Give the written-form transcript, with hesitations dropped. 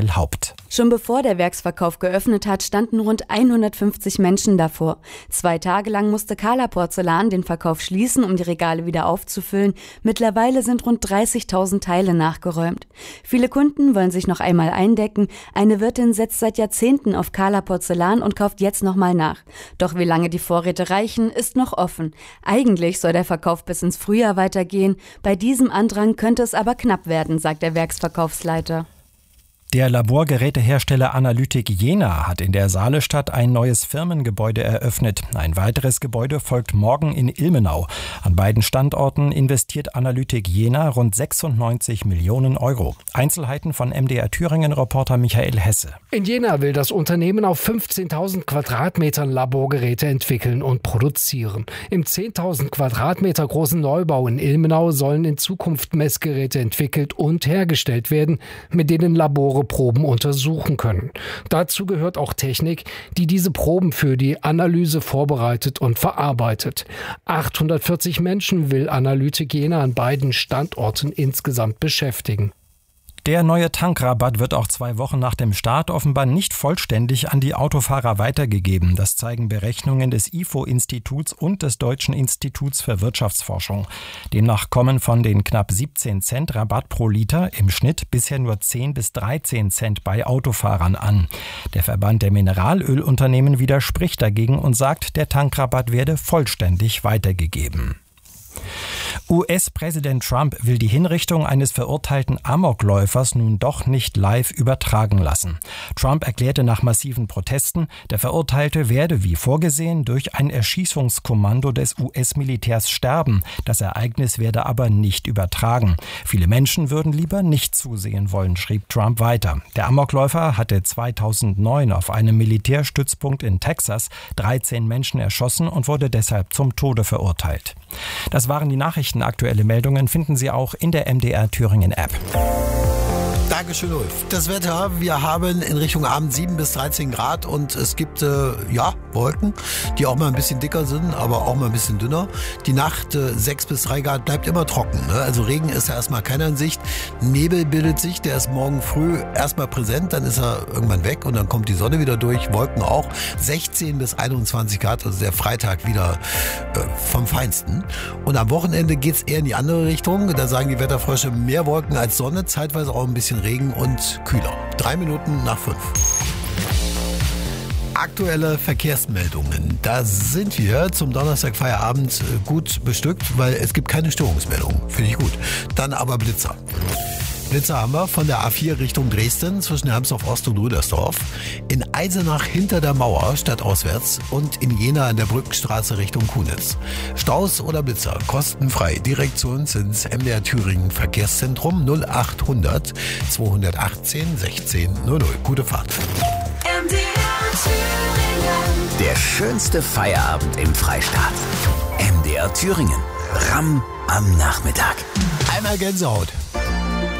Michael Haupt. Schon bevor der Werksverkauf geöffnet hat, standen rund 150 Menschen davor. 2 Tage lang musste Kala Porzellan den Verkauf schließen, um die Regale wieder aufzufüllen. Mittlerweile sind rund 30.000 Teile nachgeräumt. Viele Kunden wollen sich noch einmal eindecken. Eine Wirtin setzt seit Jahrzehnten auf Kala Porzellan und kauft jetzt nochmal nach. Doch wie lange die Vorräte reichen, ist noch offen. Eigentlich soll der Verkauf bis ins Frühjahr weitergehen. Bei diesem Andrang könnte es aber knapp werden, sagt der Werksverkaufsleiter. Der Laborgerätehersteller Analytic Jena hat in der Saalestadt ein neues Firmengebäude eröffnet. Ein weiteres Gebäude folgt morgen in Ilmenau. An beiden Standorten investiert Analytic Jena rund 96 Millionen Euro. Einzelheiten von MDR Thüringen-Reporter Michael Hesse. In Jena will das Unternehmen auf 15.000 Quadratmetern Laborgeräte entwickeln und produzieren. Im 10.000 Quadratmeter großen Neubau in Ilmenau sollen in Zukunft Messgeräte entwickelt und hergestellt werden, mit denen Labore Proben untersuchen können. Dazu gehört auch Technik, die diese Proben für die Analyse vorbereitet und verarbeitet. 840 Menschen will Analytic Jena an beiden Standorten insgesamt beschäftigen. Der neue Tankrabatt wird auch 2 Wochen nach dem Start offenbar nicht vollständig an die Autofahrer weitergegeben. Das zeigen Berechnungen des IFO-Instituts und des Deutschen Instituts für Wirtschaftsforschung. Demnach kommen von den knapp 17 Cent Rabatt pro Liter im Schnitt bisher nur 10 bis 13 Cent bei Autofahrern an. Der Verband der Mineralölunternehmen widerspricht dagegen und sagt, der Tankrabatt werde vollständig weitergegeben. US-Präsident Trump will die Hinrichtung eines verurteilten Amokläufers nun doch nicht live übertragen lassen. Trump erklärte nach massiven Protesten, der Verurteilte werde wie vorgesehen durch ein Erschießungskommando des US-Militärs sterben. Das Ereignis werde aber nicht übertragen. Viele Menschen würden lieber nicht zusehen wollen, schrieb Trump weiter. Der Amokläufer hatte 2009 auf einem Militärstützpunkt in Texas 13 Menschen erschossen und wurde deshalb zum Tode verurteilt. Das waren die Nachrichten. Aktuelle Meldungen finden Sie auch in der MDR Thüringen App. Dankeschön, Ulf. Das Wetter, wir haben in Richtung Abend 7 bis 13 Grad und es gibt Wolken, die auch mal ein bisschen dicker sind, aber auch mal ein bisschen dünner. Die Nacht 6 bis 3 Grad bleibt immer trocken. Ne? Also Regen ist ja erstmal keiner in Sicht. Nebel bildet sich, der ist morgen früh erstmal präsent, dann ist er irgendwann weg und dann kommt die Sonne wieder durch, Wolken auch. 16 bis 21 Grad, also der Freitag wieder vom Feinsten. Und am Wochenende geht's eher in die andere Richtung. Da sagen die Wetterfrösche, mehr Wolken als Sonne, zeitweise auch ein bisschen Regen und kühler. 3 Minuten nach 5. Aktuelle Verkehrsmeldungen. Da sind wir zum Donnerstag-Feierabend gut bestückt, weil es gibt keine Störungsmeldungen. Finde ich gut. Dann aber Blitzer. Blitzer haben wir von der A4 Richtung Dresden zwischen Hermsdorf Ost und Rüdersdorf, in Eisenach hinter der Mauer stadtauswärts und in Jena an der Brückenstraße Richtung Kunitz. Staus oder Blitzer kostenfrei direkt zu uns ins MDR Thüringen Verkehrszentrum 0800 218 1600. Gute Fahrt. MDR Thüringen. Der schönste Feierabend im Freistaat. MDR Thüringen. Ramm am Nachmittag. Einmal Gänsehaut.